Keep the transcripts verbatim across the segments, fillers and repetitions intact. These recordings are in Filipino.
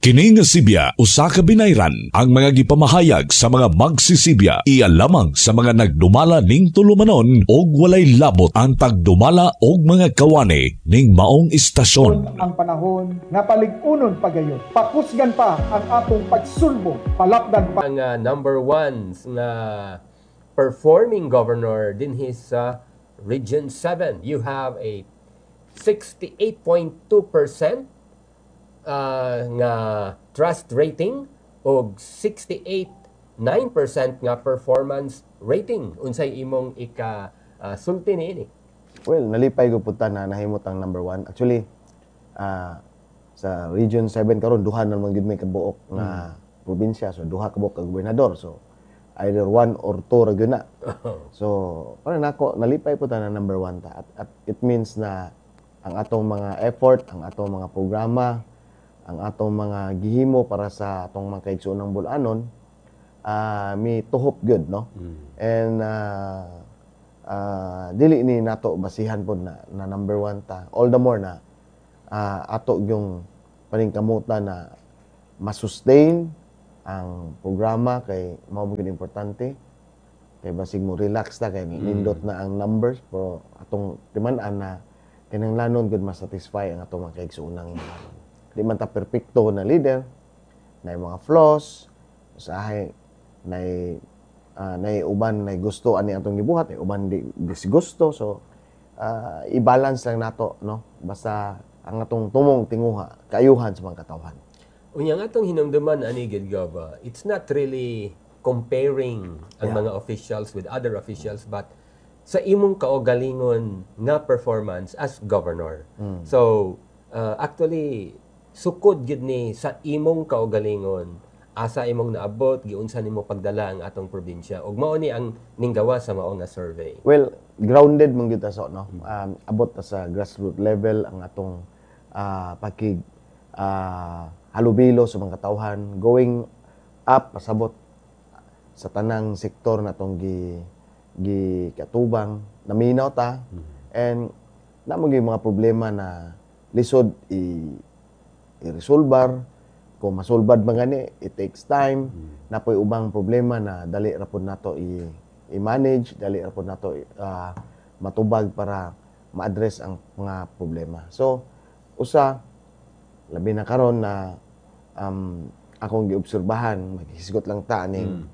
Kini nga Sibya usa ka binayran ang mga gipamahayag sa mga magsisibya iya lamang sa mga nagdumala ning tulumanon og walay labot ang tagdumala og mga kawani ning maong istasyon. Ang panahon nga palig-unon pagayon, pakusgan pa ang atong pagsulbo, palapdan pa ang uh, number one nga performing governor din his uh, Region seven. You have a sixty-eight point two percent Uh, nga trust rating o sixty-eight point nine percent nga performance rating. Unsay imong ika uh, sulti niini? Well, nalipay ko punta na nahimot ang number one. Actually, uh, sa Region seven karon duha na man gid may kabuok nga mm. probinsya, so duha kabuok ka gobernador. So either one or two ra gyud na. So para nako nalipay punta na number one ta. At, at it means na ang atong mga effort, ang atong mga programa, ang atong mga gihimo para sa atong mga kaigsuonang bulanon uh, mi tuhop good, no? Mm. And uh, uh, dili ni nato basihan pod na, na number one ta. All the more na uh, ato yung paningkamutan na masustain ang programa kay mao gyud importante. Kay basig mo relax ta kay nindot mm. na ang numbers pero atong timan-an na kinahanglanon gud ma-satisfy ang atong mga kaigsuonang bulanon. Di man ta perpekto na leader, na mga flaws, usahay, na uh, na uban na gusto ani atong gibuhat, ay uban di disgusto. So uh, i-balance lang nato, no? Basta ang atong tumong tinguha, kaayuhan sa mga katawhan. Unya nga atong hinumduman ani gid gaba, it's not really comparing ang yeah. mga officials with other officials, but sa imong kaugalingon nga performance as governor. Mm. So uh, actually sukod gid ni sa imong kaugalingon asa imong naabot giunsa nimo pagdala ang atong probinsya ug mao ni ang ninggawa sa mao nga survey. Well, grounded man gyud ta so, no. Um, abot ta sa grassroots level ang atong uh, pakig uh, halubilo sa mga katawhan, going up pasabot sa tanang sektor natong gi gi katubang naminaw ta. Mm-hmm. And namo gyud mga problema na lisod i i-resolbar. Kung masolbad mga ni, it takes time. Mm. Napoy ubang problema na dali ra pud nato i- i-manage, dali ra pud nato uh, matubag para ma-address ang mga problema. So, usa, labi na karon na um, akong giobserbahan, maghisgot lang ta ning mm.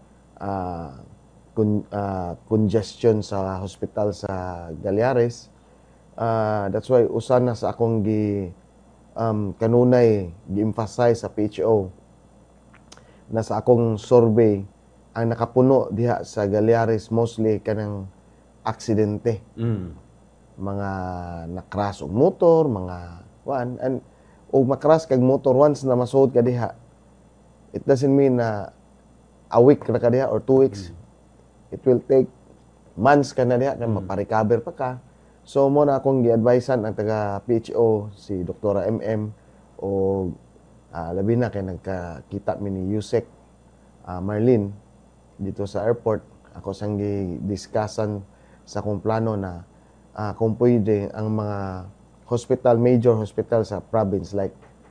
uh, con- uh, congestion sa hospital sa Galeares. Uh, that's why usa na sa akong gi Um, kanunay gi-emphasize sa P H O na sa akong survey ang nakapuno diha sa Galeares mostly kanang aksidente. Mm. Mga nakras og motor, mga one and og makras kag motor once na masuod ka diha. It doesn't mean na a week na ka diha or two weeks. Mm. It will take months ka na diha kay mm. maparecover pa ka. So mo na akong gi-advisean ang taga P H O si Doktora M M o uh, labi na kay nagkakita mi ni Yusek uh, Marlene dito sa airport. Ako sang gi-discussan sa kong plano na uh, kung pwede ang mga hospital, major hospital sa province like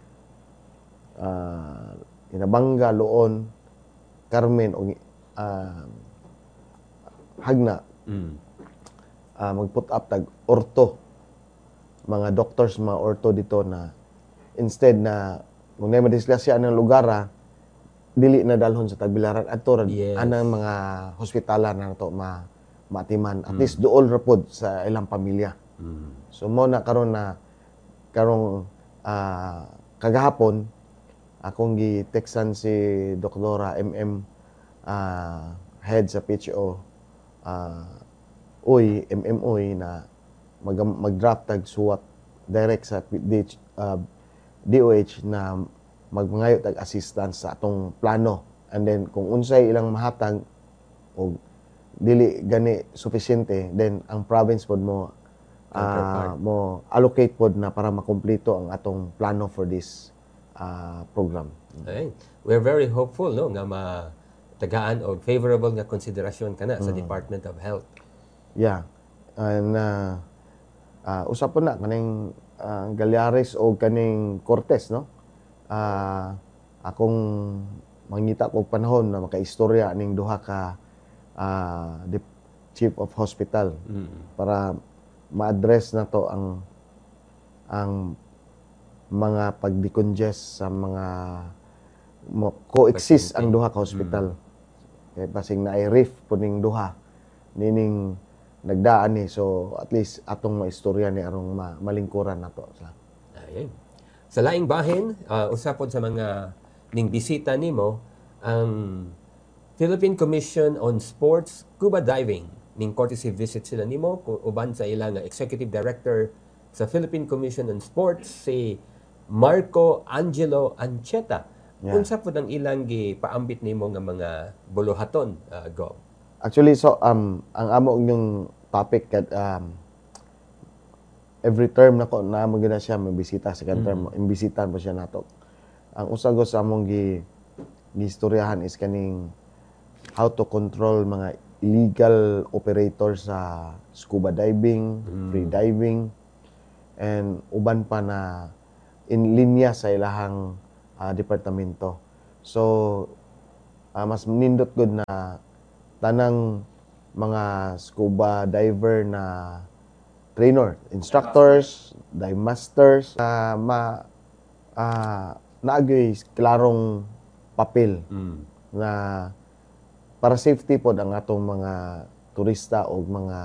uh, Inabanga, Loon, Carmen o uh, Hagna. Mm. Uh, mag-put up tag orto, mga doctors, mga orto dito na instead na kung na madislasya ng lugar, dili na dalhon sa Tagbilaran adto yes. anang mga hospitala na nato ma matiman at mm. least duol ra pod sa ilang pamilya. Mm. So mo na karon na karong uh, kagahapon akong gi-textan si Doktora M M uh, head sa P H O uh, Uy, M M Uy na mag, mag-drop tag suwat direct sa D, uh, D O H na magmangayo tag assistance sa atong plano. And then kung unsay ilang mahatag o dili gani sufficiente, then ang province pod mo uh, mo allocate pod na para makumpleto ang atong plano for this uh, program. Okay. We're very hopeful no nga matagaan og favorable nga konsiderasyon kana mm. sa Department of Health. Yeah. And uh, uh, usap po na kaning uh, Galeares o kaning Cortes, no? ah, akong mangita ko panahon na makaistorya ning duha ka ah, dip- chief of hospital para ma-address na to ang ang mga pag-decongest sa mga mo, coexist ang duha ka hospital. Kaya basing na ay rift po ning duha nining nagdaan ni, so at least atong maistorya ni arong ma, malingkuran nato sa. Ayun. Sa laing bahin, uh, usapod sa mga ning bisita nimo ang Philippine Commission on Sports Scuba Diving ning courtesy visit sila nimo uban sa ilang executive director sa Philippine Commission on Sports si Marco Angelo Ancheta. Yeah. Unsa pud ang ilang gipaambit nimo nga mga buluhaton, uh, Go? Actually, so um ang amo yung topic kat um every term nako na mo gina siya mabisita second term, mm-hmm. imbisitan pa siya nato. Ang usagos sa among gi giistoryahan is kaning how to control mga illegal operators sa scuba diving, mm-hmm. free diving, and uban pa na in linya sa ilahang uh, departamento. So uh, mas nindot good na tanang mga scuba diver na trainer, instructors, dive masters, na uh, ma uh, naagay klarong papel mm. na para safety pod ang atong mga turista o mga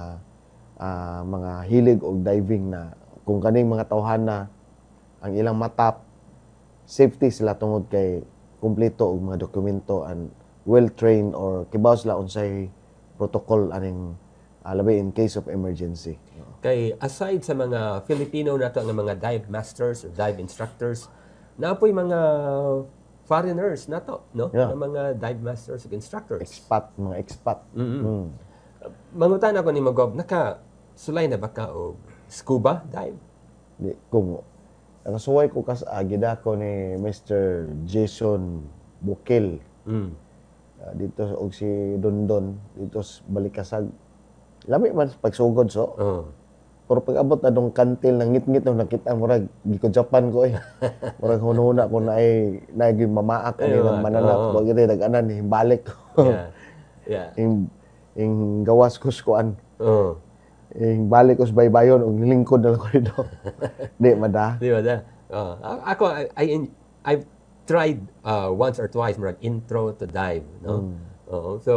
uh, mga hilig og diving na kung kaning mga tawhana ang ilang matap, safety sila tungod kay kumpleto og mga dokumento and well-trained or kibaw sila unsay protocol aning uh, labi in case of emergency. Kay aside sa mga Filipino nato nga mga dive masters or dive instructors, napoy mga foreigners nato, no? Yeah. Na mga dive masters ug instructors. Expat, mga expat. Mm-hmm. Mm. Mangutan ako ni Magob, naka sulay na ba ka og scuba dive? Di kung nakasuway ko kas agida ko ni Mister Jason Bukil. Mm. Uh, dito og si Dondon dito sa Balikasag. Lami man pagsugod so. Oh. Pero pag abot na dong kantil nang ngit-ngit nung nakita mo rag giko Japan ko eh. Murag hununa ko na ay naay mamaak ani ng mananap wag gid dag-anan ni balik ko. Yeah. Yeah. ing ing gawas ko skuan. Oh. Ing balik ko sa baybayon og nilingkod na lang ko dito. Di mada. Di ba da? Oh. Ako I, I I've tried uh, once or twice murag intro to dive, no? Mm. Oo. So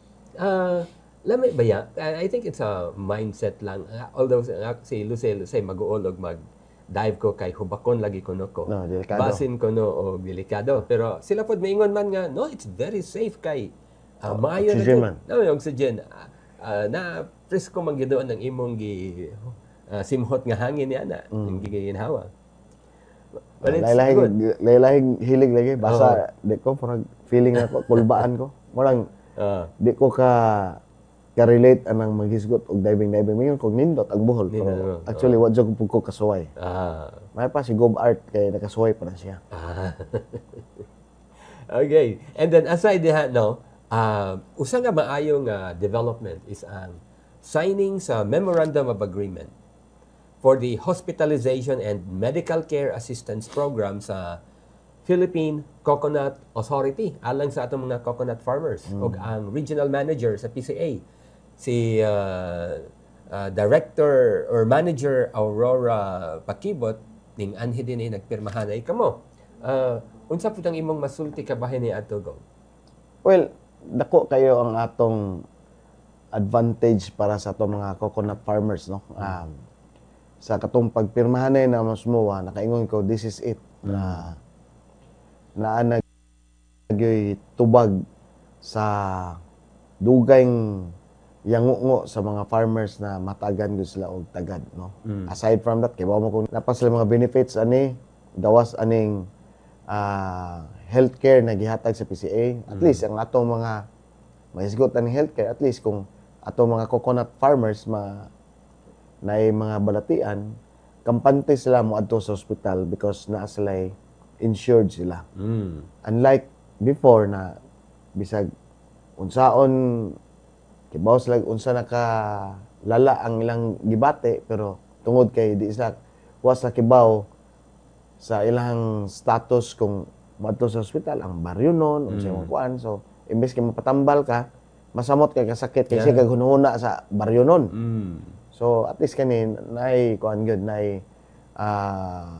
uh lami ba ya? I think it's a mindset lang. Uh, although uh, si Lucel say mag-uolog mag dive ko kay hubakon lagi kuno ko. No, delikado. Basin ko no o delikado. Pero sila pod maingon man nga no, it's very safe kay uh, maayo oxygen na man. No, yung oxygen. Uh, uh, na presko man gidoon ng imong gi uh, simhot nga hangin ni ana, mm. yung giginhawa. But it's laylahing, good. laylahing hilig lagi. Basta, oh. di ko, parang feeling ako, kulbaan ko. Parang, uh. di ko ka, ka-relate anang maghisgot og diving-diving. Ngayon, kung nindot, ang buhol. Pero, Nindot, actually, oh. wadyo ko ko kasuway. Ah. May pa si Gob Art, kaya nakasuway pa na siya. Ah. Okay. And then, aside diha, no, uh, usa nga maayong uh, development is ang signing sa Memorandum of Agreement for the Hospitalization and Medical Care Assistance Program sa Philippine Coconut Authority alang sa atong mga coconut farmers. Mm. Og ang regional manager sa P C A, si uh, uh, Director or Manager Aurora Pakibot, ning anhi din ay nagpirmahanay kamo. Uh, unsa pud ang imong masulti kabahin ni ato Go? Well, dako kayo ang atong advantage para sa atong mga coconut farmers, no? Mm. Um, sa katong pagpirmahanay na masmuwa, nakaingon ko, this is it, mm. na naanag tubag sa dugayng yangungo sa mga farmers na matagan gud sila og tagad, no? Mm. Aside from that, kay mo kung napas sila mga benefits ani, gawas aning uh, healthcare na gihatag sa P C A, at mm. least ang atong mga mahisgot aning healthcare, at least kung atong mga coconut farmers ma na mga balatian, kampante sila mo adto sa hospital because naa sila insured sila. Mm. Unlike before na bisag unsaon kibaw sila unsa naka lala ang ilang gibate pero tungod kay di sila was na kibaw sa ilang status kung madto sa ospital ang baryo nun, mm. unsay kuan. So imbes kay mapatambal ka, masamot kay kasakit kay yeah. kag hunhuna sa baryo nun. Mm. So at least kani nay kuan gyud nay uh,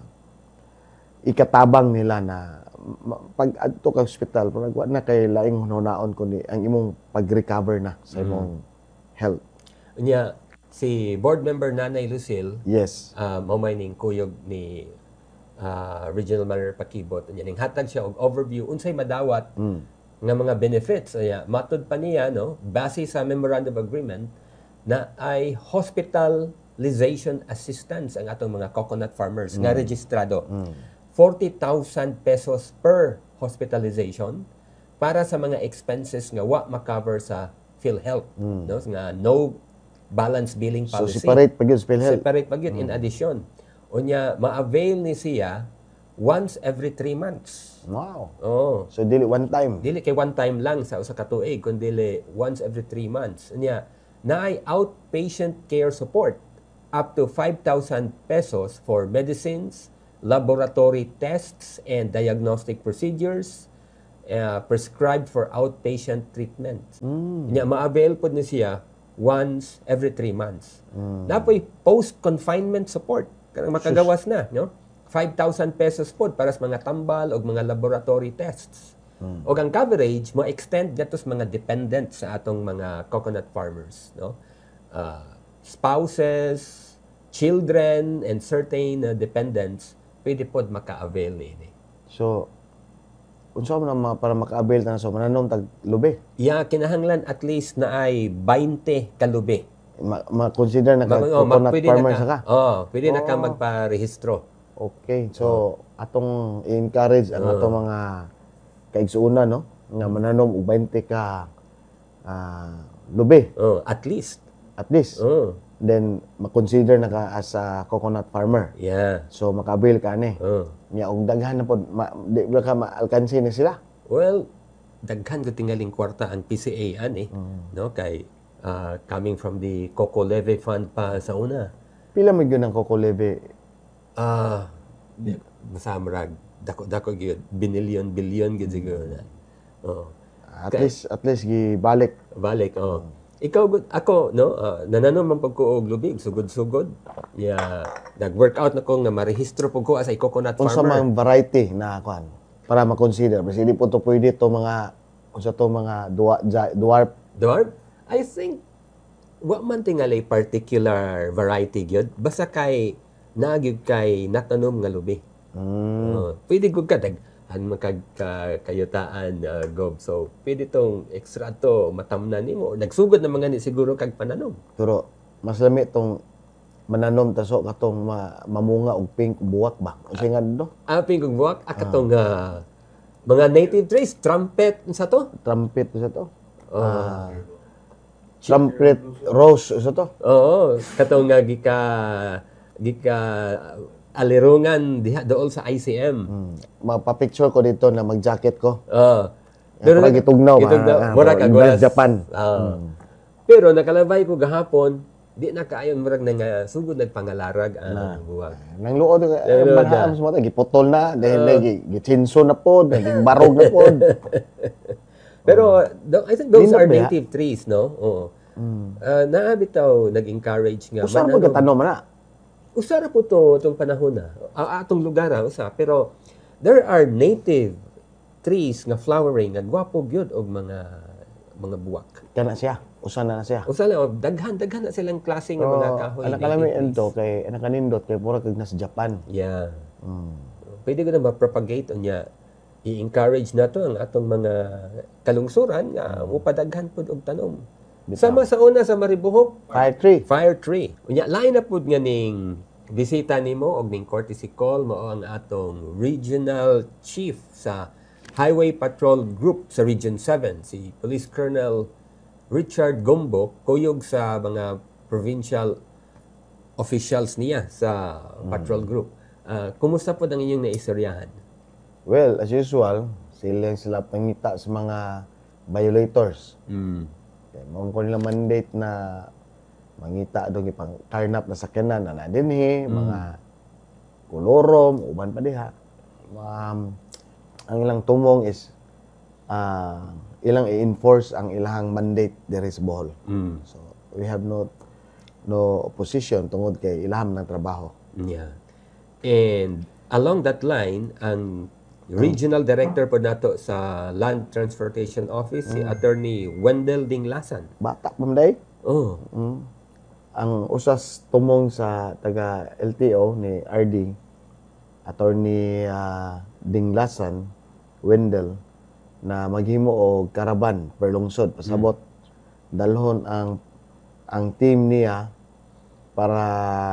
ikatabang nila na pag adto ka ospital pag wa na kay laing hunhunaon kundi ang imong pag-recover na sa imong mm. health. Unya si board member Nanay Lucille, yes, uh, maumay ning kuyog ni uh, Regional Manager Pakibot, unya ning hatag siya og overview unsay madawat mm. nga mga benefits. Unya matud pa niya no, base sa memorandum of agreement na ay hospitalization assistance ang atong mga coconut farmers mm. nga rehistrado. Mm. forty thousand pesos per hospitalization para sa mga expenses nga wa ma-cover sa PhilHealth, mm. no, nga no balance billing policy. So separate pag yun sa PhilHealth. Separate pag yun mm. in addition. Unya ma-avail ni siya once every three months. Wow. Oh. So dili one time. Dili kay one time lang sa usa ka tuig kundi dili once every three months. Unya naay outpatient care support up to five thousand pesos for medicines, laboratory tests and diagnostic procedures uh, prescribed for outpatient treatment. Mm. Nya ma-avail pod ni siya once every three months. Mm. Napoy post-confinement support kanang makagawas na, no? five thousand pesos pod para sa mga tambal o mga laboratory tests. Mm. O ang coverage mo extend dito sa mga dependents sa atong mga coconut farmers, no? Uh, spouses, children and certain uh, dependents pwede pod maka-avail ini. So, unsa man na para maka-avail ta so mananom tag lubi? Yeah, kinahanglan at least na ay twenty ka lubi. Ma-consider na ka oh, coconut farmer na ka? Oh, pwede oh. na ka magparehistro. Okay. So, oh. atong i-encourage ang oh. atong mga kaigsuuna no nga mananom og twenty ka uh, lubi. Oh, at least. At least. Oh. Then ma-consider na ka as a coconut farmer. Yeah. So maka-avail ka ni. Oh. Nya og daghan na pod ma, di ba ka maalkansi ni sila? Well, daghan ko tingaling kwarta ang P C A an eh. Mm. No kay uh, coming from the Coco Levy Fund pa sa una. Pila man gyud ang Coco Levy? Ah, uh, masamrag dako dako gyud binilyon bilyon gyud siguro na. Oh. At kay, least at least gibalik. Balik oh. Mm. Ikaw, ako, no, uh, nananom man pag ko og lubig, sugod-sugod. Yeah, nag-workout na ko nga marehistro po ko as a coconut farmer. Unsa man variety na kuan para ma-consider. Kasi hindi po to pwede to mga, unsa to mga dwarf. Dwarf? I think, wa man tingali particular variety gyud. Basta kay, nagyud kay natanom nga lubi. Mm. Uh, pwede gud ka, dag, han magkayutaan uh, gob. So pwede tong extra to matamnan nimo. Nagsugod na mga ni siguro kag pananom. Pero mas lami tong mananom taso katong ma, mamunga og pink buwak ba. Unsay nga do? Ah, pink ug buwak ah, katong uh, mga native trees, trumpet sa to? Trumpet sa to. Oh. Uh, trumpet rose sa to. Oo, katong nga gika gika alirungan diha dool sa I C M. Hmm. Mapapicture ko dito na mag-jacket ko. Oo. Uh, pero gitugnaw ba? Mura ka golas Japan. Uh, hmm. Pero nakalabay ko gahapon, di na kaayon murag nang uh, sugod nagpangalarag ang uh, buwag. Nang luod ka manhaam sa mata giputol na dahil uh, gitsinso na pod, naging barog na pod. Pero uh, I think those Lindot are native trees, no? Oo. Mm. Uh, naabitaw nag-encourage nga. Usa mo gatanom na. Usara po to itong panahon na. Uh, atong lugar ha, usa. Pero there are native trees nga flowering nga gwapo gyud og mga mga buwak. Kana siya. Usa na na siya. Usa na daghan daghan na silang klase nga mga kahoy. Anak kalami ento kay anak kanindot kay pura kag nasa Japan. Yeah. Mm. Pwede ko na ma-propagate unya. I-encourage na to ang atong mga kalungsuran nga upadaghan pud og tanom. Sama sa una sa Maribohok, Fire Tree. Fire Tree. Unya lain na pud nga ning bisita nimo og ning courtesy call mao ang atong regional chief sa Highway Patrol Group sa Region seven, si Police Colonel Richard Gombo, kuyog sa mga provincial officials niya sa Patrol Group. Uh, kumusta po ang inyong naistoryahan? Well, as usual, sila sila pangita sa mga violators. Mm. Okay, mong ko nila mandate na mangita doon ipang karnap na sakyanan na na dinhi, mm. mga kolorom, uban pa diha. Um, ang ilang tumong is uh, ilang i-enforce ang ilang mandate diri sa Bohol. Mm. So we have no no opposition tungod kay ilaham ng trabaho. Yeah. And along that line, ang Regional Director po nato sa Land Transportation Office, si Attorney Wendell Dinglasan. Bata pa man day. Oh. Mm. Ang usas tumong sa taga L T O ni R D, Attorney uh, Dinglasan, Wendell, na maghimo og karaban per lungsod pasabot. Mm. Dalhon ang ang team niya para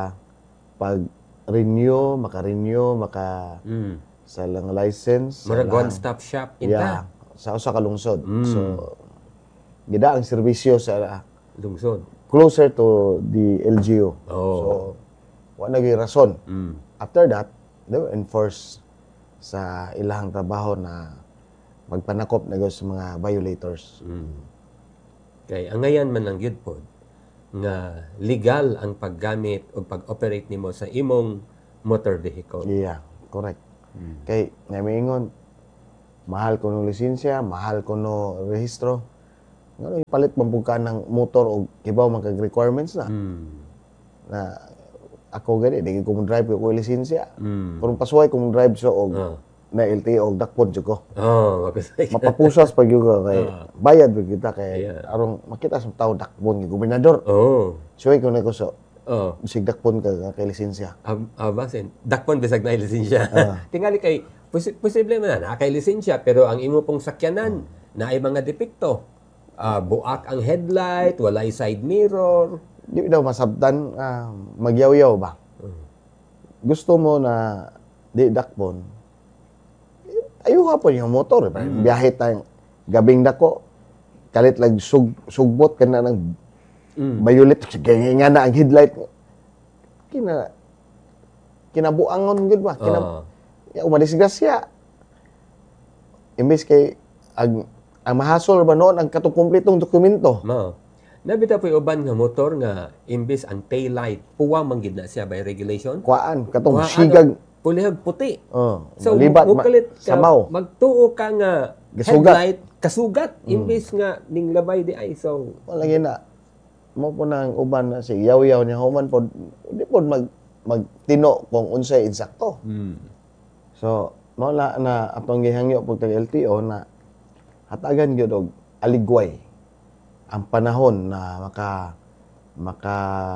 pag-renew, maka-renew, maka Mm. sa lang license. Murag sa one-stop shop yeah, ita. sa usa ka lungsod. Mm. So gida ang serbisyo sa Lungsod. closer to the L G U. Oh. So wa na gyud rason. Mm. After that, they will enforce sa ilahang trabaho na magpanakop na gyud sa mga violators. Mm. Kay angayan man lang gyud pod nga legal ang paggamit o pag-operate nimo sa imong motor vehicle. Yeah, correct. Kay nga miingon, mahal ko no lisensya, mahal ko no rehistro. Ngano ipalit man pud ka ng motor og kibaw man kag requirements na. Mm. Na ako gani di ko mo drive ko lisensya. Mm. Pero pasuway ko mo drive so og Ah. na L T O og dakpon jud ko. Oh, okay. Mapapusas pag yung kay Ah. bayad ba kita kay Yeah. arong makita sa tao dakpon gi gobernador. Oh. So ko na ko so Oh. sig dakpon ka kay lisensya. Ab abasin. Dakpon bisag na lisensya. Ah. Tingali kay posi- posible man na kay lisensya pero ang imo pong sakyanan na ay mga depekto. Ah, buak ang headlight, walay side mirror. Di daw masabtan ah, magyaw-yaw ba? Gusto mo na di dakpon. Ayuha po yung motor. Mm. Biyahe tayong gabing dako. Kalit lang sug, sugbot ka na ng mm. violet. Kaya nga na ang headlight. Kina, kinabuangon gud ba? Kina, Ah. ya, umadisgrasya. Imbes kay, ang, ang mahasol ba noon, ang katong kumpletong dokumento. Mao. Nabita po uban nga motor nga imbis ang tail light puwa man gid na siya by regulation. Kuaan, katong Kuha, sigag. ano, pulihag puti. Oh, So malibat, mukalit ka samaw. magtuo ka nga Kasugat. headlight kasugat imbis nga ning labay di ay so Wala na. Mo po nang uban na si yaw-yaw niya human po di po mag magtino kung unsay insakto. mm. So mawala na atong gihangyo pag tag L T O na hatagan gyud og aligway ang panahon na maka maka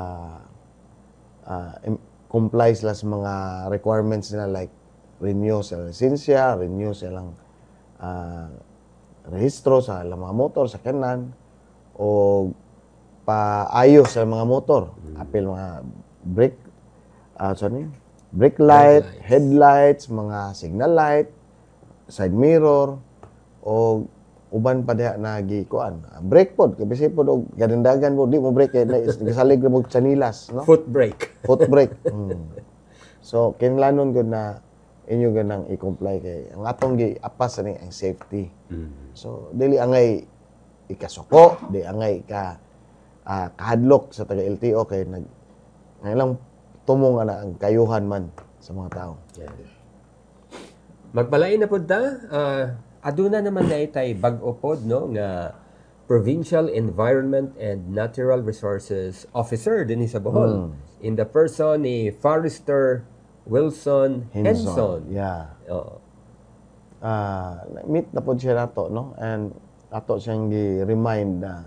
uh, comply sila sa mga requirements nila like renew sa lisensya, renew silang uh, rehistro sa ilang mga motor, sa kanan, o paayos sa mga motor. Mm. Apil mga brake, uh, sorry, brake light, Headlights. headlights, mga signal light, side mirror, o uban pa diha na gikuan. Brake pod, kasi pod og gadandagan po, di mo brake, kaya nagasalig na mo chanilas, no? foot brake. Foot brake. Hmm. So, kinlanon gud na inyo ganang i-comply kay ang atong gi-apas ni ang safety. Mm. So, dili angay ikasuko, di angay ka uh, kahadlok sa taga L T O kay nag ngaylang tumong na ang kayuhan man sa mga tao. Yeah. Magpalain na pod ta. Uh, aduna naman na itay bag-o pod no nga Provincial Environment and Natural Resources Officer din sa Bohol. Mm. In the person ni Forester Wilson Henson. Yeah. Oo. Ah, meet na pod siya nato, no? And ato siyang gi-remind na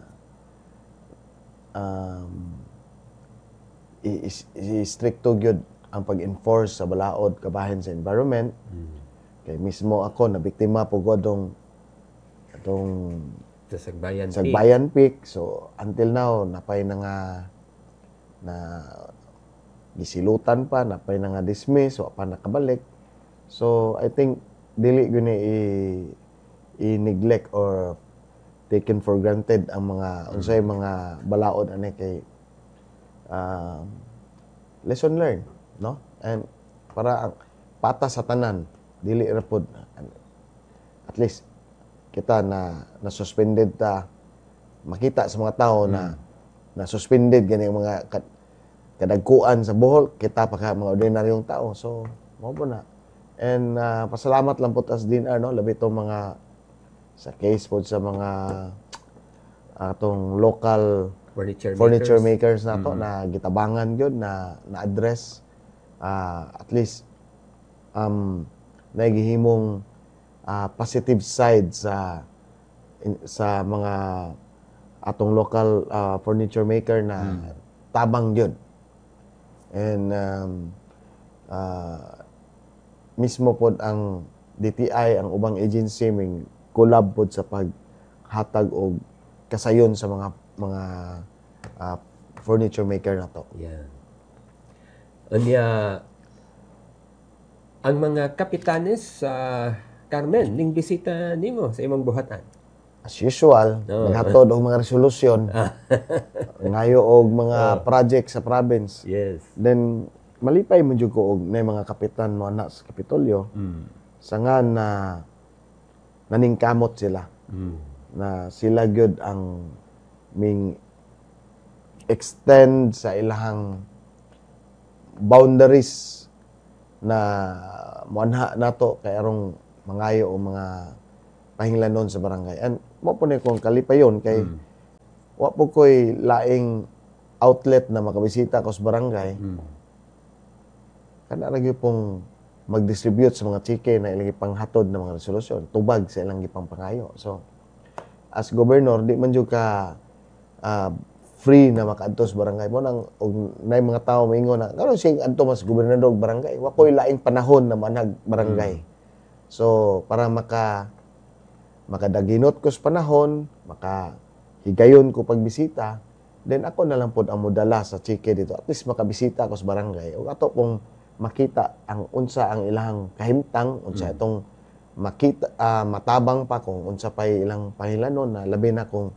um i-stricto gyud ang pag-enforce sa balaod kabahin sa environment. Mm. Kay mismo ako na biktima po ko atong atong Sa Sagbayan sa Peak. Bayan Peak. So until now napay na nga na gisilutan pa, napay na nga dismiss, wa pa nakabalik. So I think dili gyud ni i, i-neglect or taken for granted ang mga unsay mga balaod ani kay uh, lesson learned, no? And para ang pata sa tanan dili ra pod at least kita na na suspended ta makita sa mga tao na na suspended gani ang mga kad, kadagkuan sa Bohol kita pa ka mga ordinaryong tao. So Mo po na. And ah, pasalamat lang po tas din ano, labi itong mga sa case po sa mga atong local Furniture, furniture makers. makers na to na gitabangan gyud na na-address ah, at least um nagihimong ah, positive side sa in- sa mga atong local ah, furniture maker na tabang gyud. And um, ah, mismo pod ang D T I ang ubang agency ming collab pod sa paghatag og kasayon sa mga mga ah, furniture maker na to. Yan. Unya, ang mga kapitanes sa Carmen, ning bisita nimo sa imong buhatan. As usual, Oo. naghatod og mga resolusyon, ngayo og mga project sa province. Yes. Then malipay mo jud ko og nay mga kapitan mo anak sa Kapitolyo. Sa nga na naningkamot sila. Na sila gyud ang ming extend sa ilahang boundaries na muanha nato kay arong mangayo o mga pahinglanon sa barangay. And mo po ni kung kalipayon kay wa po ko'y laing outlet na makabisita ko sa barangay. Kana ra gyud pong mag-distribute sa mga chike na ilang ipanghatod ng mga resolusyon, tubag sa ilang gipang pangayo. So as governor, di man jud ka ah, free na makaadto sa barangay mo nang og nay mga tawo moingon na karon sing adto mas gobernador og barangay, wa ko'y laing panahon na manag barangay. So para maka makadaginot ko sa panahon, maka higayon ko pagbisita, then ako na lang pod ang modala sa chike dito. At least makabisita ko sa barangay o ato pong makita ang unsa ang ilahang kahimtang, unsa itong makita ah, matabang pa kung unsa pay ilang pahilanon na labi na kung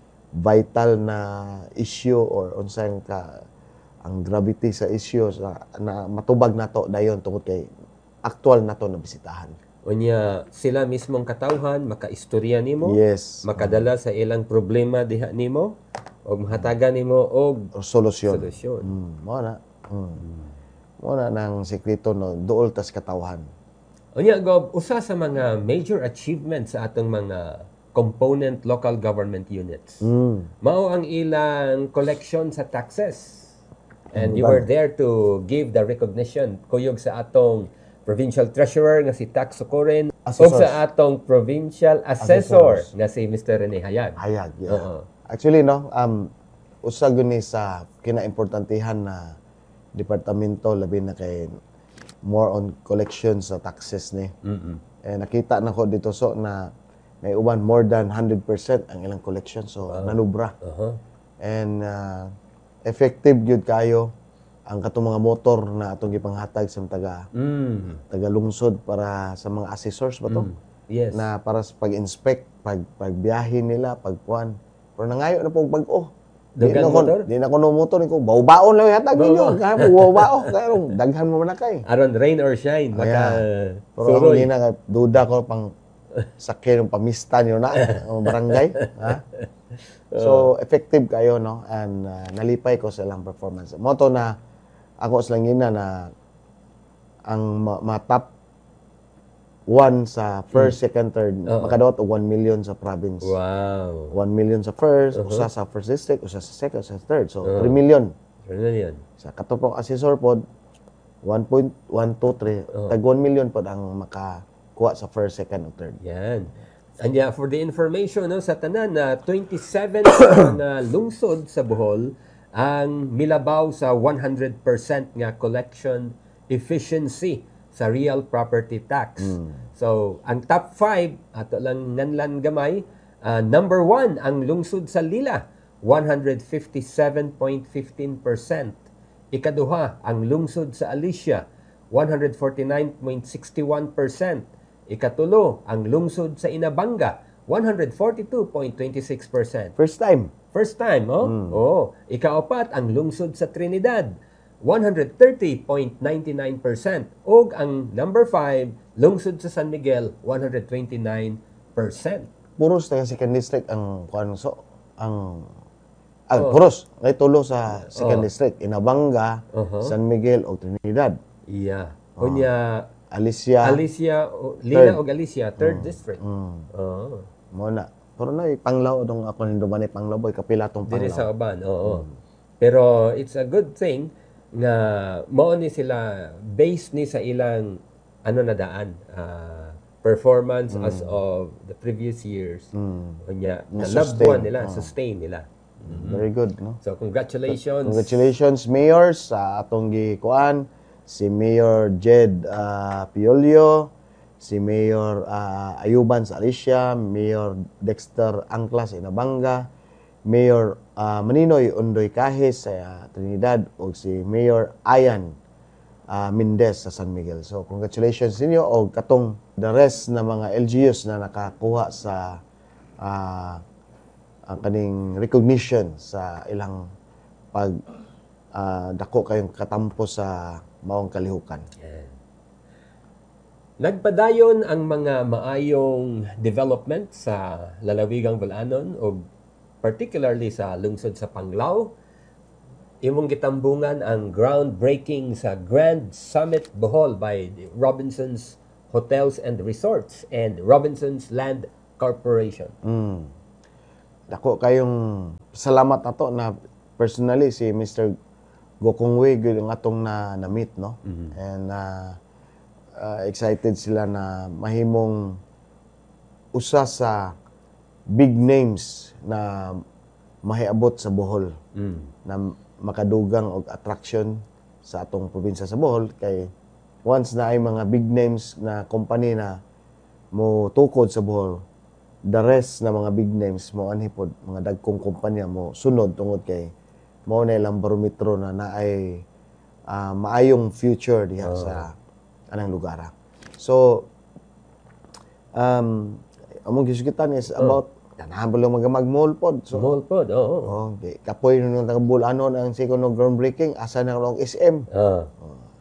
vital na issue or unsa ang ka ang gravity sa issue na, na matubag nato dayon tungod kay actual nato na bisitahan. Unya, sila mismong katawhan, makaistorya nimo, Yes. makadala sa ilang problema diha nimo, o mahatagan nimo og O solusyon. solusyon. Mm, mo na. Mm. Mo na nang sekreto no duol tas katawhan. Unya, Gob, usa sa mga major achievements sa atong mga component local government units. Mm. Mao ang ilang collection sa taxes. And you were there to give the recognition kuyog sa atong provincial treasurer nga si Tax Socoren o Assessors. sa atong provincial assessor Assessors. nga si Mister Rene Hayag. Hayag, yeah. Oo. Actually, no, um, usa gyud ni sa kinaimportantihan na departamento labi na kay more on collection sa taxes ni. Eh, nakita na ko dito so na may uban more than one hundred percent ang ilang collection. So, nanubra. Uh-huh. And uh, effective gyud kayo ang katong mga motor na atong gipanghatag sa mga taga Mm. taga lungsod para sa mga assessors ba to? Yes. Na para sa pag-inspect, pag pagbiyahe nila, pagkuan. Pero nangayo na pong pag-oh. Di Daghan na ko, motor? di na ko no motor ko. Baw-baon lang yata Baw- ginyo. Kaya baw-bao kaya ron, daghan mo man na kay. Aron rain or shine, Kaya, maka pero ako suroy. hindi na duda ko pang sakyan ng pamista niyo na ang barangay, ha? So effective kayo no and uh, nalipay ko sa ilang performance. Moto na ako sa langina na ang ma, ma top one sa first, second, third, makadawat og one million sa province. Wow. one million sa first, usa sa first district, usa sa second, usa sa third. So three million. Ano yan? Sa katupong assessor pod one point one two three, tag one million pod ang makakuha sa first, second, ug third. Yan. And yeah, for the information no, sa tanan na twenty-seven na lungsod sa Bohol ang milabaw sa one hundred percent nga collection efficiency sa real property tax. So, ang top five, ato lang nanlan gamay, ah, number one, ang lungsod sa Lila, one hundred fifty-seven point one five percent. Ikaduha, ang lungsod sa Alicia, one hundred forty-nine point six one percent. Ikatulo, ang lungsod sa Inabanga, one hundred forty-two point two six percent. First time. First time, oh? Oo. Ikaapat, ang lungsod sa Trinidad, one hundred thirty point nine nine percent. O ang number five, lungsod sa San Miguel, one hundred twenty-nine percent. Puros taga second district ang kuan so ang ah, puros ngay tulo sa second Oh. district, Inabanga, Uh-huh. San Miguel ug Trinidad. Yeah. Unya Alicia. Alicia, o- Lila Third. o Alicia, third district. Mm. Oo. Mo na. Pero na panglaw dong ako hinduman ni panglaw boy kapila tong Dili sa panglaw. uban, oo. Pero it's a good thing nga mao ni sila based ni sa ilang ano na daan ah, performance as of the previous years. Unya, Na na-love sustain. one nila, sustain nila. Very good, no? So congratulations. Congratulations Mayor sa atong gikuan, si Mayor Jed ah, Piolio, si Mayor ah, Ayuban sa Alicia, Mayor Dexter Angkla sa Inabanga, Mayor ah, Maninoy Undoy Kahis sa ah, Trinidad ug si Mayor Ayan ah, Mendez sa San Miguel. So congratulations ninyo og katong the rest na mga L G Us na nakakuha sa ah, ang kaning recognition sa ilang pag ah, dako kayong katampo sa maong kalihukan. Nagpadayon ang mga maayong development sa lalawigang Bulanon o particularly sa lungsod sa Panglao. Imong gitambungan ang groundbreaking sa Grand Summit Bohol by the Robinson's Hotels and Resorts and Robinson's Land Corporation. Mm. Dako kayong salamat ato na personally si Mister Gokongwei gyud ang atong na na-meet, no? And uh, uh, excited sila na mahimong usa sa big names na mahiabot sa Bohol na makadugang og attraction sa atong probinsya sa Bohol kay once na ay mga big names na company na mo tukod sa Bohol, the rest na mga big names mo anhi pod mga dagkong kumpanya mo sunod tungod kay mao na ilang barometro na naay ah, maayong future diha sa anang lugar. So um among gisugitan is about ganahan pala magamag-mall pod. So Mall pod, oo. oh, okay. Kapoy nung taga-Bulanon ang second groundbreaking asa na lang S M. Ah.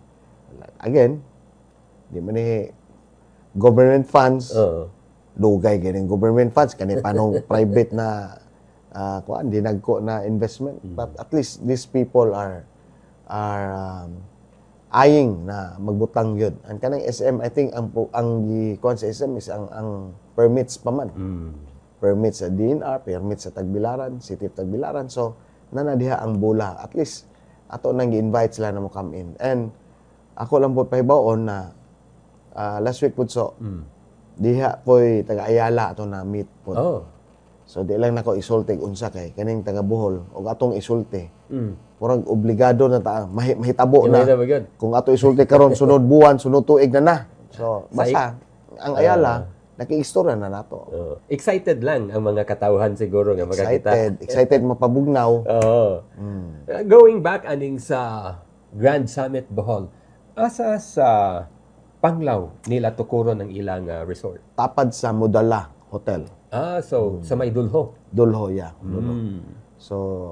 Again, di man ni government funds. Oo. Dugay ganing government funds kani panong private na uh, kuan di nagko na investment, but at least these people are are um, eyeing na magbutang yun. Ang kanang S M, I think ang pu- ang kuan sa S M is ang ang permits pa man. Permits sa D N R, permits sa Tagbilaran, City of Tagbilaran. So nana diha ang bula. At least ato nang gi-invite sila na mo come in. And ako lang po pahibaon na uh, last week pud so diha po'y taga-Ayala ato na meet po. Oh. So di lang nako isulti unsa kay kaning taga Bohol o atong isulti. Mm. Murag obligado na ta mahi, mahitabo Yung na. mahitabo yun. Kung ato isulti karon sunod buwan, sunod tuig na na. So basta ang Ayala nakiistorya na nato. Oo. Excited lang ang mga katauhan siguro nga makakita. Excited, excited mapabugnaw. Oo. Uh, Going back aning sa Grand Summit Bohol, asa sa Panglao nila tukuron ang ilang ah, resort. Tapad sa Mudala Hotel. Ah, so sa may Dulho. Dulho ya. Dulho. Mm. So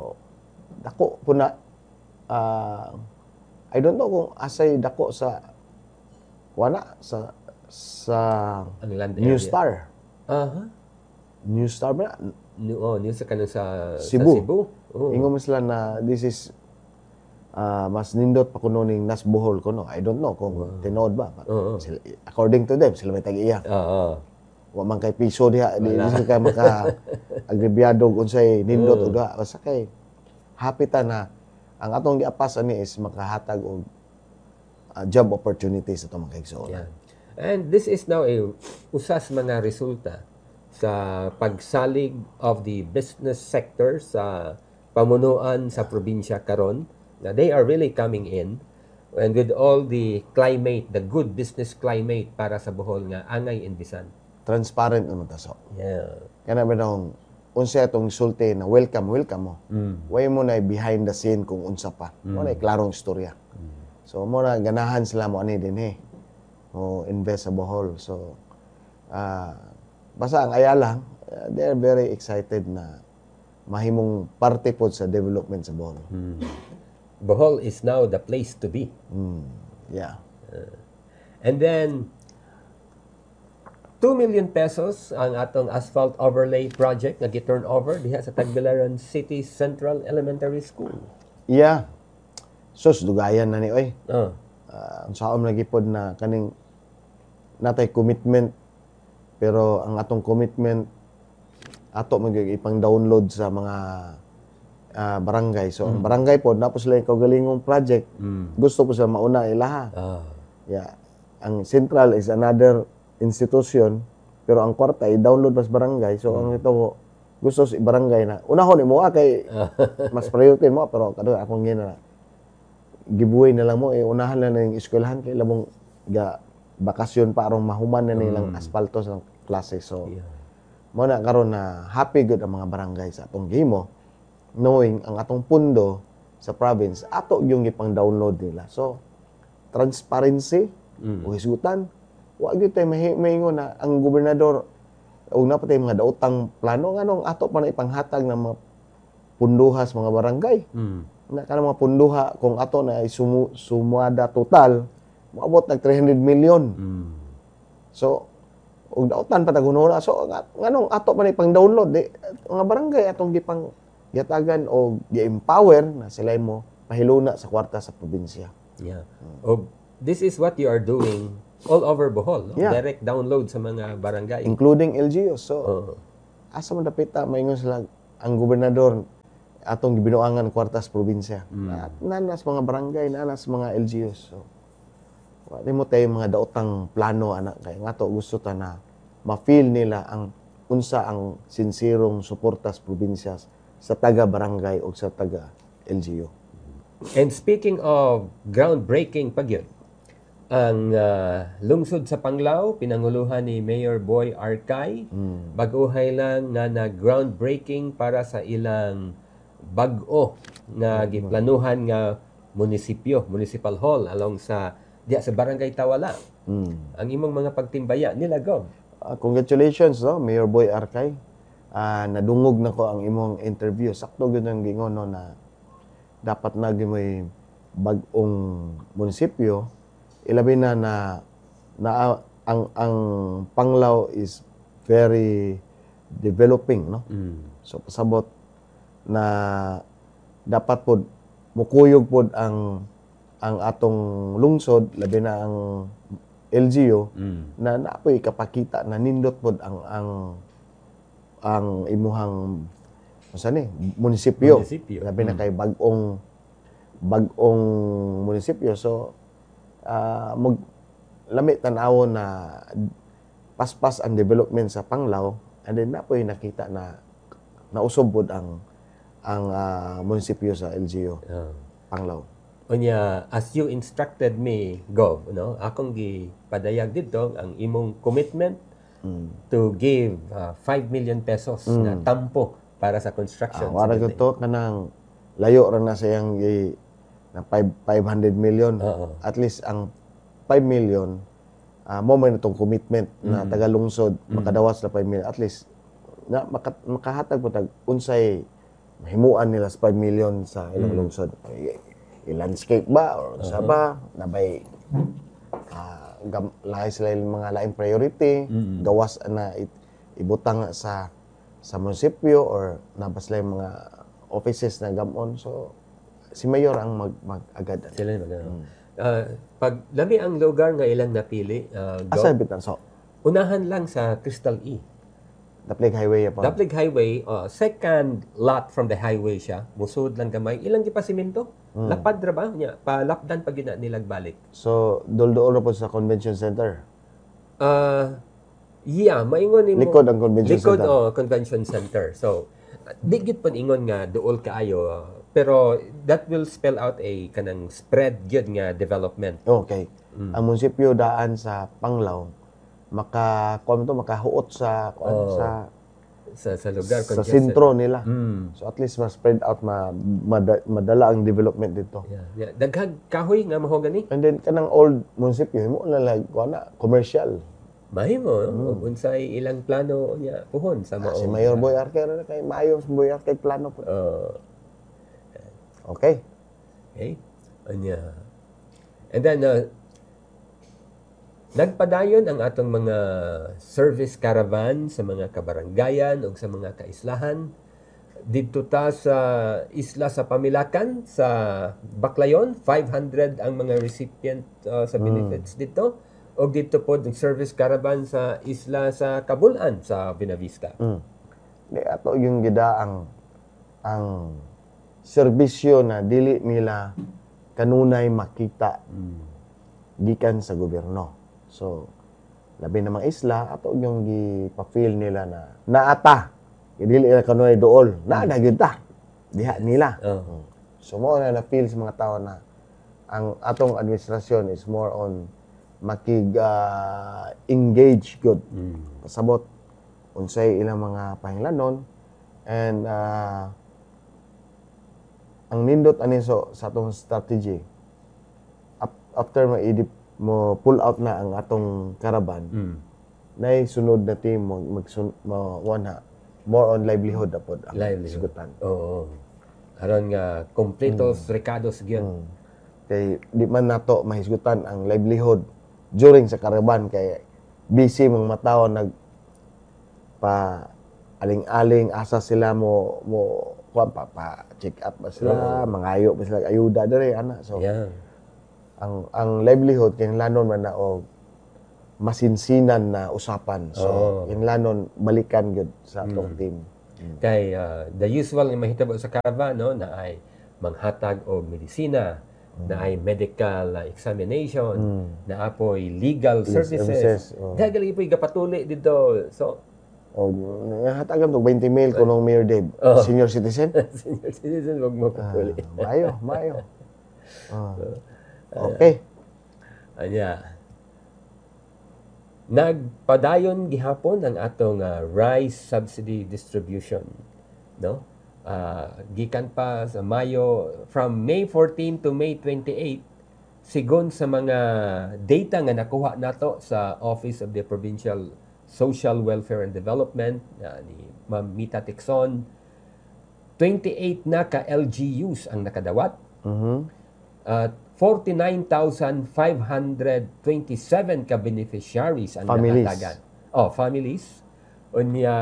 dako po na ah, I don't know kung asay dako sa wala sa sa Ang land New area. Star. Aha. New Star ba? New, oh, new sa kanang sa Cebu. Sa Cebu. Oh. Ingon mo sila na this is ah, mas nindot pa kuno ning Nas Bohol kuno. I don't know kung tinood ba. But Oo. sila- according to them, sila may tag-iya. Oo. Wa man kay piso diha, di di sila kay maka agrebyado kung unsay nindot o diha. Basta kay happy ta na ang atong giapas ani is makahatag og ah, job opportunities sa itong mga kaigsoon. Yan. And this is now a usas mga resulta sa pagsalig of the business sector sa pamunuan sa probinsya karon na they are really coming in and with all the climate, the good business climate para sa Bohol nga angay inbisan. Transparent naman ta so. Yeah. Kana ba dong unsa atong sulti na welcome, welcome mo. Mm. Way mo na behind the scene kung unsa pa. Mo na klarong istorya. So mo na ganahan sila mo ani din eh. Mo invest sa Bohol. So ah basta ang Ayala, uh, they're very excited na mahimong parte pod sa development sa Bohol. Bohol is now the place to be. Mm. Yeah. And then two million pesos ang atong asphalt overlay project nga gi-turn over diha sa Tagbilaran City Central Elementary School. Yeah. Sus dugayan na ni oy. Oh. uh, unsaon lagi pod na kaning natay commitment pero ang atong commitment ato magig ipang download sa mga uh, barangay. So ang barangay pod napos sila yung kaugalingong project. Mm. Gusto po sila mauna ilaha. Ah. Yeah. Ang central is another institution pero ang kwarta ay download mas barangay. So ang ito gusto si barangay na unahon imo ah, kay mas priority mo pero kado akong gina giveaway na lang mo eh unahan na ning eskwelahan kay labong ga bakasyon pa arong mahuman na nilang Mm. asfalto sa klase. So Yeah. mo na karon na happy good ang mga barangay sa atong gihimo knowing ang atong pundo sa province ato yung ipang download nila. So transparency Mm. o hisutan wa gyud tay mahi- maingon na ang gobernador og napatay mga daotang plano nganong ato pa na ipanghatag ng mga punduhas mga barangay Mm. na kanang mga punduha kung ato na ay sumu, sumada total moabot nag three hundred million. Mm. So og daotan patagunora so nga- nganong ato pa na ipang download di mga barangay atong gipang yatagan o gi-empower na sila mo pahiluna sa kwarta sa probinsya. Yeah. Oh, this is what you are doing all over Bohol, no? Yeah. Direct download sa mga barangay. Including L G Us. So Oo. asa man dapita maingon sila ang gobernador atong gibinuangan kwarta sa probinsya. At nanas mga barangay, nanas mga L G Us. So wala mo tayo mga daotang plano anak kay nga to gusto ta na ma-feel nila ang unsa ang sinsirong suporta sa probinsya sa taga barangay o sa taga L G U. And speaking of groundbreaking pagyud, ang ah, lungsod sa Panglao pinanguluhan ni Mayor Boy Arkay, bag-uhay lang nga na groundbreaking para sa ilang bag-o nga giplanuhan nga munisipyo, municipal hall along sa diya sa Barangay Tawala. Ang imong mga pagtimbaya nila go. Uh, congratulations no Mayor Boy Arkay. Ah, nadungog na ko ang imong interview. Sakto gyud ang gingon no, na dapat na gyud may bag-ong munisipyo ilabi na na, na ang ang Panglao is very developing no. So pasabot na dapat pod mukuyog pod ang ang atong lungsod labi na ang L G U na naapoy kapakita na nindot pod ang ang ang imuhang unsa ni munisipyo, Munisipyo. labi na kay bag-ong bag-ong munisipyo. So uh, mag lami tan-awon na paspas ang development sa Panglao and then napoy nakita na nausob pod ang ang uh, munisipyo sa L G U Ah. Panglao. Unya, as you instructed me, Gov, no, akong gipadayag dito ang imong commitment to give uh, five million pesos na tampo para sa construction. Ah, wala sa ko to kanang layo ra na sa iyang gi na five hundred million. Oo. At least ang five million ah mo man itong commitment na tagalungsod makadawas na five million at least na maka, makahatag po tag unsay mahimuan nila sa five million sa ilang lungsod. I- I-landscape ba or sa ba nabay ah gam, lahi sila yung mga laing priority gawas na it, ibutang sa sa munisipyo or nabas sila yung mga offices na gamon. So si mayor ang mag mag-agad. Sila yung mag- Ah, pag labi ang lugar nga ilang napili, uh, Asa Gov, bitan so unahan lang sa Crystal E. Daplig Highway pa. Daplig Highway, uh, second lot from the highway siya. Musud lang gamay. Ilang gipasimento? Lapad ra ba? Nya, palapdan pag yun na nilag balik. So dol-dool na po sa convention center. Uh, yeah, maingon nimo. Likod ang convention likod, center. oh, convention center. So, di gyud pud ingon nga duol kaayo. uh, pero that will spell out a kanang spread gyud nga development. Okay. Ang munisipyo daan sa Panglao maka kuan to makahuot sa kuan Oh, sa Sa sa lugar sa congested. sentro nila. Mm. So at least mas spread out ma, mada- madala ang development dito. Yeah, yeah. Daghag kahoy nga mahogani. And then kanang old munisipyo himo na lang kuan na commercial. Mahimo, no? Unsay ilang plano niya puhon sa mao. Si Mayor Boy Arque ra kay maayo si Boy Arque plano po. Uh, Okay. okay. Anya. And then uh, nagpadayon ang atong mga service caravan sa mga kabarangayan o sa mga kaislahan. dito ta sa isla sa Pamilakan sa Baclayon, five hundred ang mga recipient uh, sa benefits dito. O dito po ng service caravan sa isla sa Kabulan sa Buenavista. Mm. Di ato yung gida ang ang serbisyo na dili nila kanunay makita gikan sa gobyerno. So labi na mga isla ato yung gipa-feel nila na naata dili nila kanunay dool na gyud ta diha nila. Oh. So mo na na-feel sa mga tao na ang atong administrasyon is more on makig uh, engage good pasabot unsay ilang mga pahinglanon and uh, ang nindot ani so sa atong strategy after ma-edit mo pull out na ang atong caravan mm. nay sunod na team mo mag mo wana more on livelihood apod ang sigutan. Oo. Aron nga kompletos mm. recados gyud. Mm. Kay di man nato mahisgutan ang livelihood during sa caravan kay busy mga mataw nag pa aling-aling asa sila mo mo kuan pa, pa check up ba sila, oh. mangayo ba sila ayuda dere ana. So yeah. ang ang livelihood kinahanglan man na og masinsinan na usapan. So oh. kinahanglan balikan gyud sa atong mm. team. Mm. Kay uh, the usual nga mahitabo sa caravan no na ay manghatag og medisina, mm. na ay medical uh, examination, mm. na apoy legal services. services. Oh. Dagali poy gapatuli dito. So oh, hatagan to twenty mil kunong Mayor Dave. Oh. Senior citizen? Senior citizen wag mo patuli. Uh, mayo, mayo. Oh. Okay. Uh, anya. Nagpadayon gihapon ang atong uh, rice subsidy distribution, no? Uh, gikan pa sa Mayo from May fourteen to May twenty-eight sigon sa mga data nga nakuha nato sa Office of the Provincial Social Welfare and Development uh, ni Ma'am Mita Tixon, twenty-eight na ka L G Us ang nakadawat. Mhm. At uh, forty-nine thousand five hundred twenty-seven ka beneficiaries ang families. nakatagan. Oh, families. Unya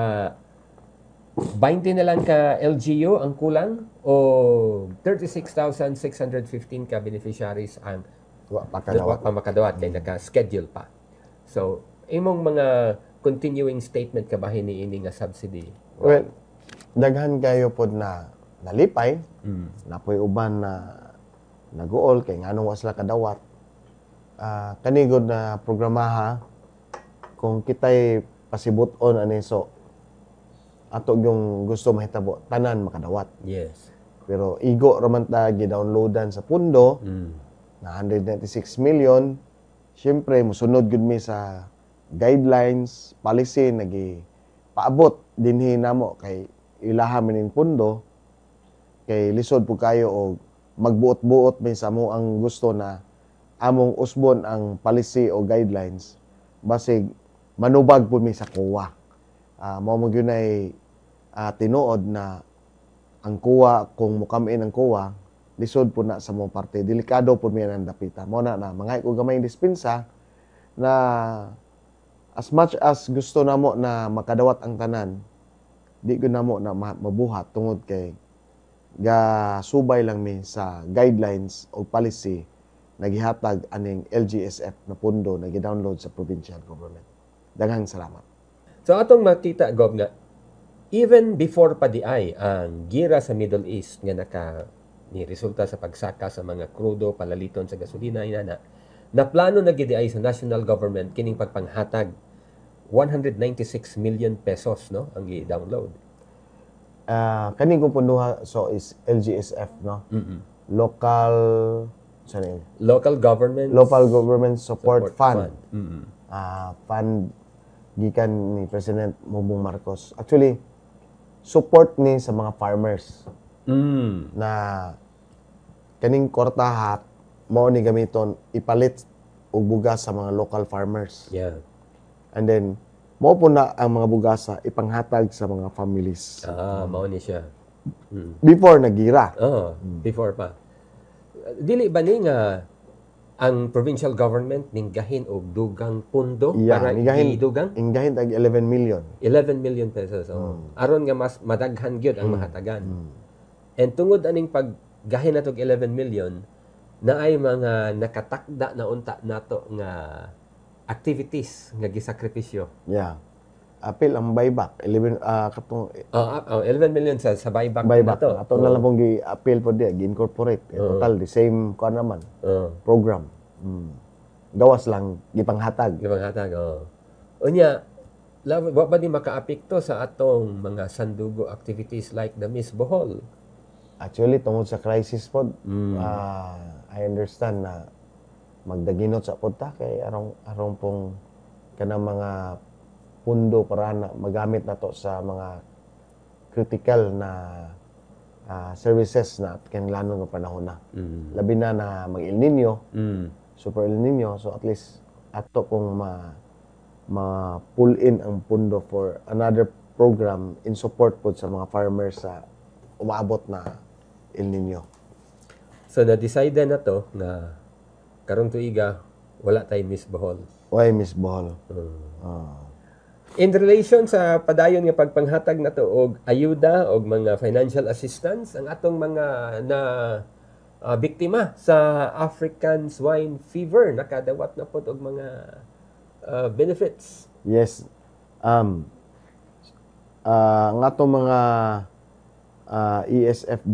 twenty na lang ka L G U ang kulang o thirty-six thousand six hundred fifteen ka beneficiaries ang wa makadawat pa makadawat kay naka-schedule pa. So, imong mga continuing statement ka bahin ni ini nga subsidy? Wow. Well, daghan kayo pod na nalipay. Mm. Napoy uban na naguol kay nganong wa sila kadawat. Uh, kanigod na programaha kung kitay pasibut-on ani so ato yung gusto mahitabo tanan makadawat. Yes. Pero igo raman ta gi-downloadan sa pundo mm. na one hundred ninety-six million. Syempre mosunod gud mi sa guidelines, policy nagi paabot dinhi namo kay ilaha maning pundo kay lisod po kayo og magbuot-buot may sa mo ang gusto na among usbon ang policy o guidelines basig manubag po may sa C O A. Uh, mao mo gyud ay uh, tinuod na ang C O A kung mukamin ang C O A lisod po na sa mong parte delikado po may nang dapita mo na na mga ko gamay dispensa na as much as gusto namo na makadawat ang tanan di ko namo na mabuhat tungod kay ga subay lang mi sa guidelines o policy nagihatag aning L G S F na pundo na gi-download sa provincial government. Daghang salamat. So atong makita gob nga even before pa di ay ang gira sa Middle East nga naka ni resulta sa pagsaka sa mga krudo palaliton sa gasolina ina na na plano na gid ay sa national government kining pagpanghatag one hundred ninety-six million pesos no ang gi-download. Uh, kaning kong punduha so is L G S F no Mm-mm. local sorry local government local government support, support fund, fund. Mm-hmm. Uh, fund gikan ni President Bongbong Marcos actually support ni sa mga farmers mm. na kaning kortahat mao ni gamiton ipalit og bugas sa mga local farmers yeah and then mao po na ang mga bugasa ipanghatag sa mga families. Ah, mao ni siya. Mm. Before nagira. Oh, mm. before pa. Dili ba ni nga ang provincial government ninggahin og dugang pundo Yeah, para nigahin, idugang inggahin tag eleven million. eleven million pesos. Oh. Aron nga mas madaghan gyud ang mahatagan. And tungod aning paggahin natog eleven million, naay mga nakatakda na unta nato nga activities nga gisakripisyo. Yeah. Apil ang buyback eleven ah katong Oh, uh, eleven million sa sa buyback, buyback. na to. Ato na lang pong gi-appeal po di, gi-incorporate. Eh, total the same kuan naman. Oh. Program. Mm. Gawas lang gipanghatag. Di ba hatag? Oh. Unya, la- wa ba di makaapekto sa atong mga sandugo activities like the Miss Bohol? Actually tungod sa crisis pod, ah, I understand na magdaginot sa punta kay arong arong pong kanang mga pundo para na magamit nato sa mga critical na ah, services na kinahanglan ng panahon na. Labi na na mag El Nino, Mm. super El Nino, so at least ato kung ma ma pull in ang pundo for another program in support po sa mga farmers sa umaabot na El Nino. So na-decide na to nga karong tuiga wala tay Miss Bohol. Why Miss Bohol? Mm. Ah. In relation sa padayon nga pagpanghatag na to og ayuda og mga financial assistance ang atong mga na ah, biktima sa African swine fever nakadawat na pod og mga ah, benefits. Yes. Um, ah, ang atong mga ah, E S F